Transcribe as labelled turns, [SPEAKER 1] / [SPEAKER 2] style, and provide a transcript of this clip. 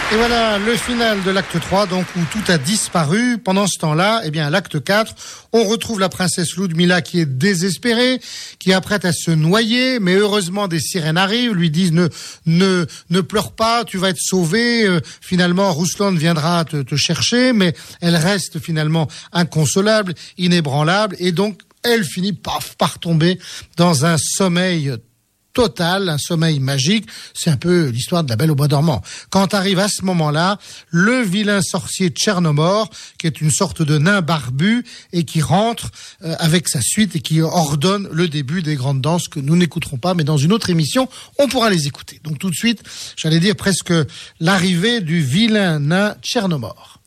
[SPEAKER 1] Et voilà le final de l'acte 3, donc où tout a disparu. Pendant ce temps-là, eh bien, à l'acte 4, on retrouve la princesse Ludmilla qui est désespérée, qui apprête à se noyer, mais heureusement des sirènes arrivent, lui disent ne pleure pas, tu vas être sauvée. Finalement, Ruslan viendra te chercher, mais elle reste finalement inconsolable, inébranlable, et donc elle finit par tomber dans un sommeil total, un sommeil magique. C'est un peu l'histoire de la Belle au bois dormant. Quand arrive à ce moment-là, le vilain sorcier Tchernomor, qui est une sorte de nain barbu et qui rentre avec sa suite et qui ordonne le début des grandes danses que nous n'écouterons pas, mais dans une autre émission, on pourra les écouter. Donc tout de suite, j'allais dire presque l'arrivée du vilain nain Tchernomor.